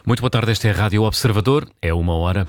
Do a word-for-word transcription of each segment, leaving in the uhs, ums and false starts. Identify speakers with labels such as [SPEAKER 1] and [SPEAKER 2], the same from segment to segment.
[SPEAKER 1] Muito boa tarde, esta é a Rádio Observador, é uma hora.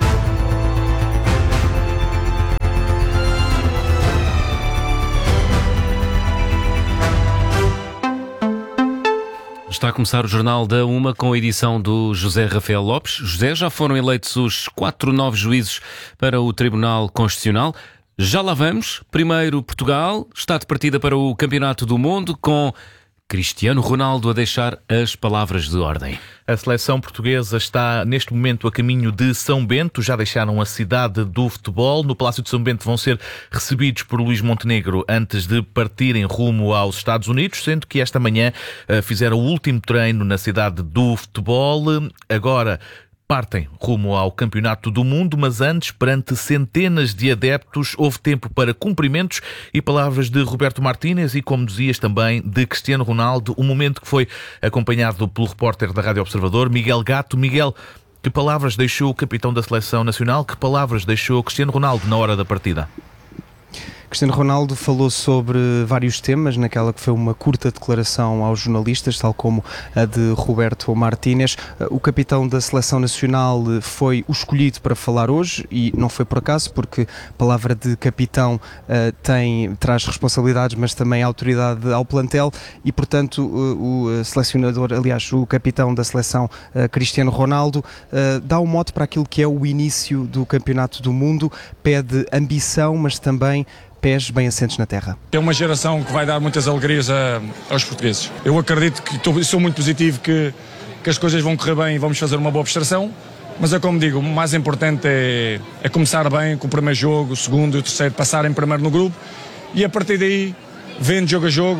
[SPEAKER 1] Está a começar o Jornal da Uma com a edição do José Rafael Lopes. José, já foram eleitos os quatro novos juízes para o Tribunal Constitucional. Já lá vamos. Primeiro, Portugal está de partida para o Campeonato do Mundo com Cristiano Ronaldo a deixar as palavras de ordem.
[SPEAKER 2] A seleção portuguesa está neste momento a caminho de São Bento, já deixaram a cidade do futebol. No Palácio de São Bento vão ser recebidos por Luís Montenegro antes de partirem rumo aos Estados Unidos, sendo que esta manhã fizeram o último treino na cidade do futebol. Agora partem rumo ao Campeonato do Mundo, mas antes, perante centenas de adeptos, houve tempo para cumprimentos e palavras de Roberto Martínez e, como dizias, também de Cristiano Ronaldo, um momento que foi acompanhado pelo repórter da Rádio Observador, Miguel Gato. Miguel, que palavras deixou o capitão da Seleção Nacional, que palavras deixou Cristiano Ronaldo na hora da partida?
[SPEAKER 3] Cristiano Ronaldo falou sobre vários temas naquela que foi uma curta declaração aos jornalistas, tal como a de Roberto Martínez. O capitão da Seleção Nacional foi o escolhido para falar hoje e não foi por acaso, porque a palavra de capitão uh, tem, traz responsabilidades, mas também autoridade ao plantel e, portanto, o, o selecionador, aliás, o capitão da seleção, uh, Cristiano Ronaldo, uh, dá um mote para aquilo que é o início do Campeonato do Mundo, pede ambição, mas também pés bem assentes na terra.
[SPEAKER 4] É uma geração que vai dar muitas alegrias a, aos portugueses. Eu acredito que tô, sou muito positivo que, que as coisas vão correr bem e vamos fazer uma boa prestação, mas é como digo, o mais importante é, é começar bem com o primeiro jogo, o segundo e o terceiro, passarem primeiro no grupo e a partir daí, vendo jogo a jogo,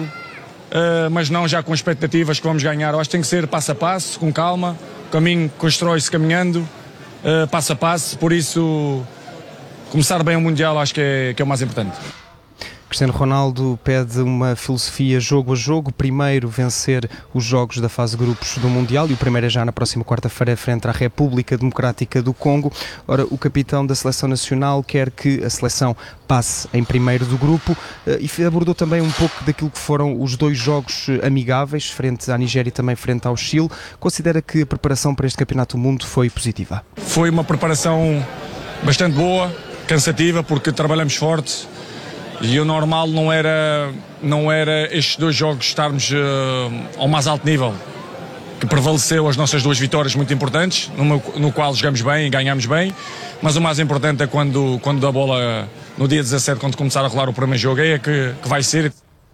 [SPEAKER 4] uh, mas não já com expectativas que vamos ganhar. Eu acho que tem que ser passo a passo, com calma, o caminho constrói-se caminhando, uh, passo a passo, por isso começar bem o Mundial acho que é, que é o mais importante.
[SPEAKER 3] Cristiano Ronaldo pede uma filosofia jogo a jogo, primeiro vencer os jogos da fase de grupos do Mundial e o primeiro é já na próxima quarta-feira frente à República Democrática do Congo. Ora, o capitão da Seleção Nacional quer que a seleção passe em primeiro do grupo e abordou também um pouco daquilo que foram os dois jogos amigáveis, frente à Nigéria e também frente ao Chile. Considera que a preparação para este Campeonato do Mundo foi positiva? Foi
[SPEAKER 4] uma preparação bastante boa, cansativa, porque trabalhamos forte e o normal não era, não era estes dois jogos estarmos uh, ao mais alto nível, que prevaleceu as nossas duas vitórias muito importantes, no, no qual jogamos bem e ganhamos bem, mas o mais importante é quando, quando a bola, no dia dezassete, quando começar a rolar o primeiro jogo, aí é que, que vai ser.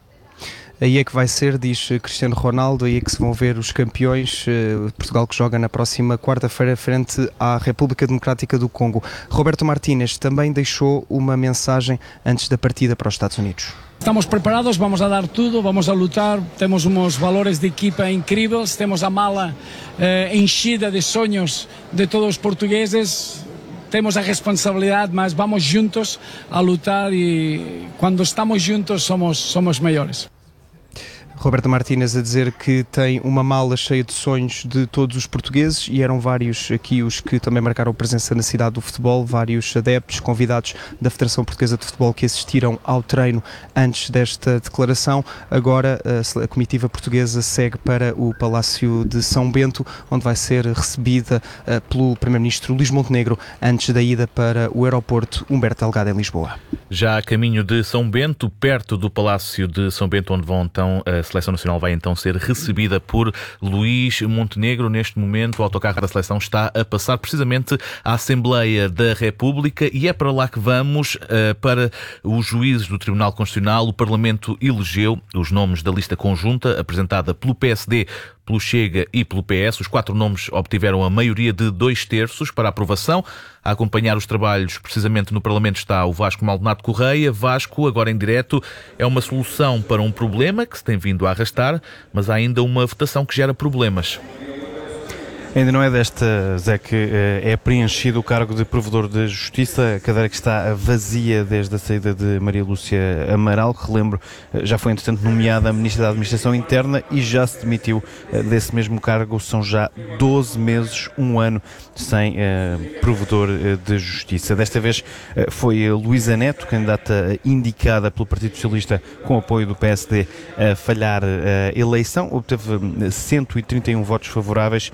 [SPEAKER 3] Aí é que vai ser, diz Cristiano Ronaldo, aí é que se vão ver os campeões. Portugal que joga na próxima quarta-feira frente à República Democrática do Congo. Roberto Martínez também deixou uma mensagem antes da partida para os Estados Unidos.
[SPEAKER 5] Estamos preparados, vamos a dar tudo, vamos a lutar, temos uns valores de equipa incríveis, temos a mala eh, enchida de sonhos de todos os portugueses. Temos a responsabilidade, mas vamos juntos a lutar e quando estamos juntos somos, somos melhores.
[SPEAKER 3] Roberto Martínez a dizer que tem uma mala cheia de sonhos de todos os portugueses e eram vários aqui os que também marcaram presença na cidade do futebol, vários adeptos, convidados da Federação Portuguesa de Futebol que assistiram ao treino antes desta declaração. Agora a comitiva portuguesa segue para o Palácio de São Bento, onde vai ser recebida pelo Primeiro-Ministro Luís Montenegro antes da ida para o aeroporto Humberto Delgado em Lisboa.
[SPEAKER 2] Já a caminho de São Bento, perto do Palácio de São Bento, onde vão então a Seleção Nacional vai então ser recebida por Luís Montenegro. Neste momento o autocarro da seleção está a passar precisamente à Assembleia da República e é para lá que vamos, uh, para os juízes do Tribunal Constitucional. O Parlamento elegeu os nomes da lista conjunta apresentada pelo P S D, pelo Chega e pelo P S. Os quatro nomes obtiveram a maioria de dois terços para aprovação. A acompanhar os trabalhos, precisamente no Parlamento, está o Vasco Maldonado Correia. Vasco, agora em direto, é uma solução para um problema que se tem vindo a arrastar, mas há ainda uma votação que gera problemas.
[SPEAKER 6] Ainda não é desta, Zé, que é preenchido o cargo de Provedor de Justiça, a cadeira que está vazia desde a saída de Maria Lúcia Amaral, que, relembro, já foi, entretanto, nomeada a Ministra da Administração Interna e já se demitiu desse mesmo cargo. São já doze meses, um ano, sem uh, Provedor de Justiça. Desta vez uh, foi Luísa Neto, candidata indicada pelo Partido Socialista com apoio do P S D, a falhar a eleição. Obteve cento e trinta e um votos favoráveis, insuficientes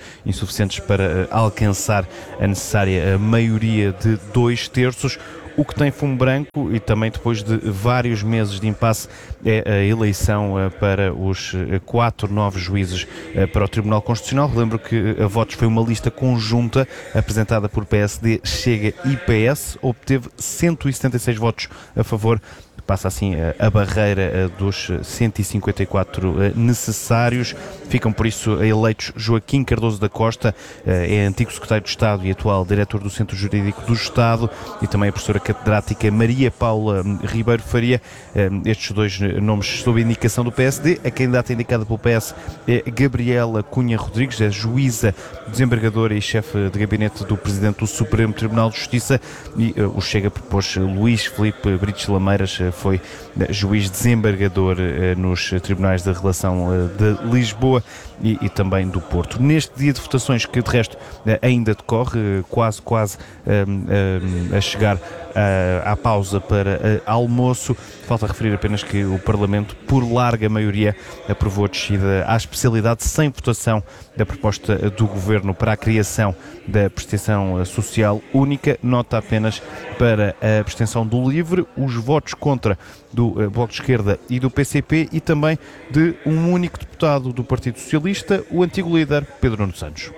[SPEAKER 6] suficientes para alcançar a necessária maioria de dois terços. O que tem fumo branco e também depois de vários meses de impasse é a eleição para os quatro novos juízes para o Tribunal Constitucional. Lembro que a votos foi uma lista conjunta apresentada por P S D, Chega e P S. Obteve cento e setenta e seis votos a favor. Passa assim a barreira dos cento e cinquenta e quatro necessários. Ficam por isso eleitos Joaquim Cardoso da Costa, é antigo secretário de Estado e atual diretor do Centro Jurídico do Estado, e também a professora catedrática Maria Paula Ribeiro Faria. Estes dois nomes sob indicação do P S D. A candidata indicada pelo P S é Gabriela Cunha Rodrigues, é juíza, desembargadora e chefe de gabinete do Presidente do Supremo Tribunal de Justiça, e o Chega propôs Luís Filipe Brites Lameiras, foi juiz desembargador nos tribunais da Relação de Lisboa e, e também do Porto. Neste dia de votações, que de resto ainda decorre, quase, quase um, um, a chegar uh, à pausa para uh, almoço, falta referir apenas que o Parlamento, por larga maioria, aprovou a descida à especialidade sem votação da proposta do Governo para a criação da prestação social única. Nota apenas para a abstenção do LIVRE, os votos contra do Bloco de Esquerda e do P C P, e também de um único deputado do Partido Socialista, o antigo líder Pedro Nuno Santos.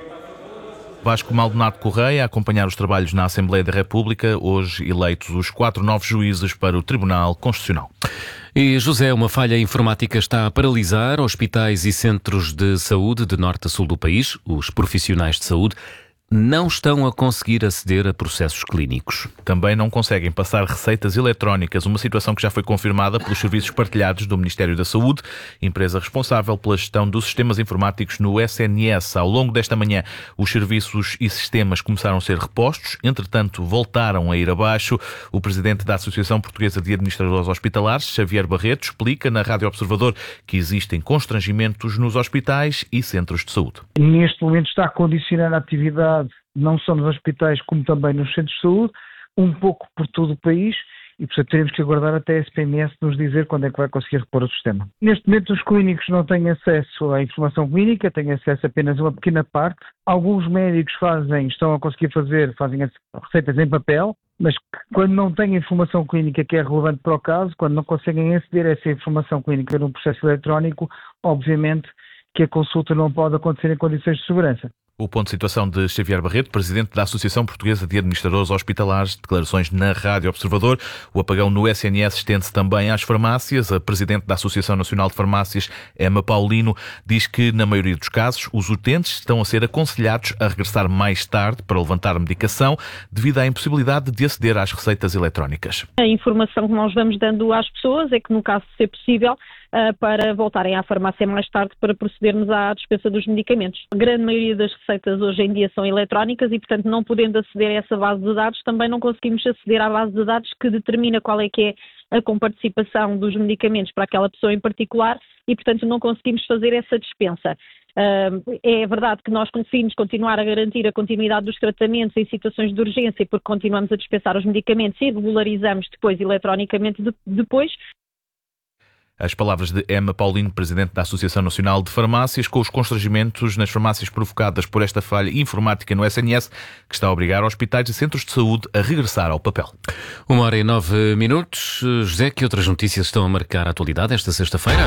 [SPEAKER 2] Vasco Maldonado Correia a acompanhar os trabalhos na Assembleia da República, hoje eleitos os quatro novos juízes para o Tribunal Constitucional.
[SPEAKER 1] E José, uma falha informática está a paralisar hospitais e centros de saúde de norte a sul do país. Os profissionais de saúde não estão a conseguir aceder a processos clínicos.
[SPEAKER 2] Também não conseguem passar receitas eletrónicas, uma situação que já foi confirmada pelos serviços partilhados do Ministério da Saúde, empresa responsável pela gestão dos sistemas informáticos no S N S. Ao longo desta manhã, os serviços e sistemas começaram a ser repostos, entretanto voltaram a ir abaixo. O presidente da Associação Portuguesa de Administradores Hospitalares, Xavier Barreto, explica na Rádio Observador que existem constrangimentos nos hospitais e centros de saúde.
[SPEAKER 7] Neste momento está a condicionar a atividade não só nos hospitais como também nos centros de saúde, um pouco por todo o país, e portanto teremos que aguardar até a S P M S nos dizer quando é que vai conseguir repor o sistema. Neste momento os clínicos não têm acesso à informação clínica, têm acesso apenas a uma pequena parte. Alguns médicos fazem, estão a conseguir fazer, fazem as receitas em papel, mas quando não têm informação clínica que é relevante para o caso, quando não conseguem aceder a essa informação clínica num processo eletrónico, obviamente que a consulta não pode acontecer em condições de segurança.
[SPEAKER 2] O ponto de situação de Xavier Barreto, presidente da Associação Portuguesa de Administradores Hospitalares, declarações na Rádio Observador. O apagão no S N S estende-se também às farmácias. A presidente da Associação Nacional de Farmácias, Emma Paulino, diz que, na maioria dos casos, os utentes estão a ser aconselhados a regressar mais tarde para levantar medicação, devido à impossibilidade de aceder às receitas eletrónicas.
[SPEAKER 8] A informação que nós vamos dando às pessoas é que, no caso de ser possível, para voltarem à farmácia mais tarde para procedermos à dispensa dos medicamentos. A grande maioria das receitas hoje em dia são eletrónicas e, portanto, não podendo aceder a essa base de dados, também não conseguimos aceder à base de dados que determina qual é que é a comparticipação dos medicamentos para aquela pessoa em particular e, portanto, não conseguimos fazer essa dispensa. Uh, é verdade que nós conseguimos continuar a garantir a continuidade dos tratamentos em situações de urgência porque continuamos a dispensar os medicamentos e regularizamos depois eletronicamente de, depois.
[SPEAKER 2] As palavras de Emma Paulino, presidente da Associação Nacional de Farmácias, com os constrangimentos nas farmácias provocadas por esta falha informática no S N S, que está a obrigar hospitais e centros de saúde a regressar ao papel.
[SPEAKER 1] Uma hora e nove minutos. José, que outras notícias estão a marcar a atualidade esta sexta-feira?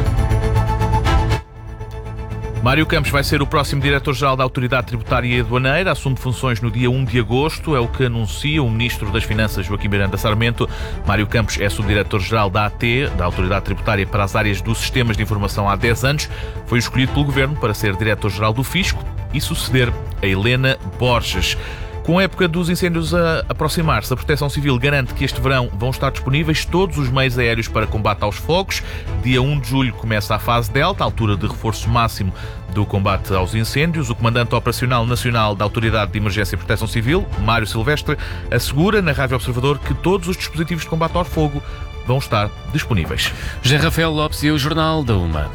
[SPEAKER 2] Mário Campos vai ser o próximo diretor-geral da Autoridade Tributária e Aduaneira, assume funções no dia um de agosto, é o que anuncia o Ministro das Finanças, Joaquim Miranda Sarmento. Mário Campos é subdiretor-geral da A T, da Autoridade Tributária, para as áreas dos sistemas de informação há dez anos. Foi escolhido pelo Governo para ser diretor-geral do Fisco e suceder a Helena Borges. Com a época dos incêndios a aproximar-se, a Proteção Civil garante que este verão vão estar disponíveis todos os meios aéreos para combate aos fogos. Dia um de julho começa a fase Delta, a altura de reforço máximo do combate aos incêndios. O Comandante Operacional Nacional da Autoridade de Emergência e Proteção Civil, Mário Silvestre, assegura na Rádio Observador que todos os dispositivos de combate ao fogo vão estar disponíveis.
[SPEAKER 1] José Rafael Lopes e o Jornal da Uma.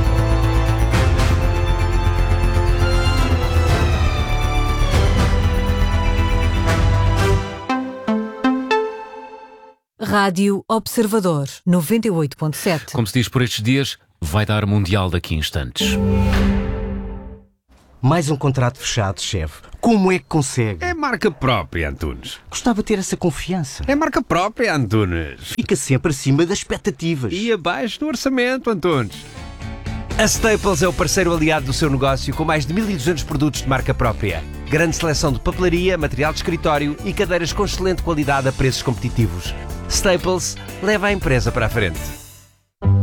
[SPEAKER 9] Rádio Observador, noventa e oito ponto sete.
[SPEAKER 1] Como se diz por estes dias, vai dar Mundial daqui a instantes.
[SPEAKER 10] Mais um contrato fechado, chefe. Como é que consegue?
[SPEAKER 11] É marca própria, Antunes.
[SPEAKER 10] Gostava de ter essa confiança.
[SPEAKER 11] É marca própria, Antunes.
[SPEAKER 10] Fica sempre acima das expectativas.
[SPEAKER 11] E abaixo do orçamento, Antunes.
[SPEAKER 12] A Staples é o parceiro aliado do seu negócio com mais de mil e duzentos produtos de marca própria. Grande seleção de papelaria, material de escritório e cadeiras com excelente qualidade a preços competitivos. Staples leva a empresa para a frente.